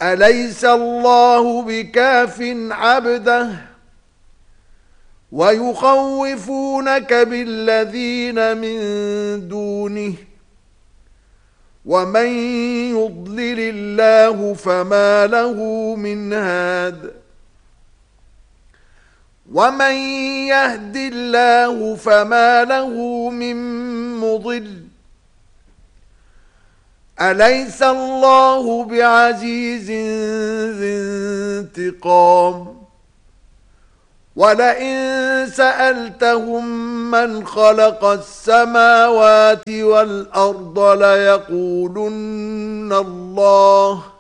أليس الله بكاف عبده ويخوفونك بالذين من دونه ومن يضلل الله فما له من هاد ومن يهد الله فما له من مضل أليس الله بعزيز ذي انتقام ولئن سألتهم من خلق السماوات والأرض ليقولن الله